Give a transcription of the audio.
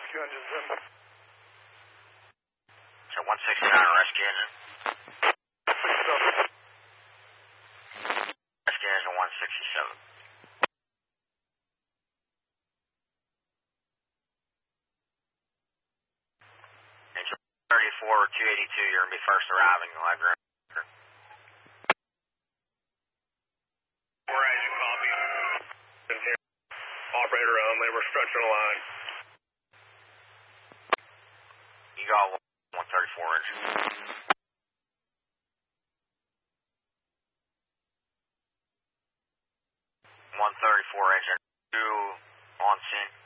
rescue engines in. So 169 rescue engine. Rescue engine 167. Engine 34 282, you're going to be first arriving. You'll have your own. Right, copy. In here. Operator only, we're structuring a line. You got 134 engine. 134 engine 2 on scene.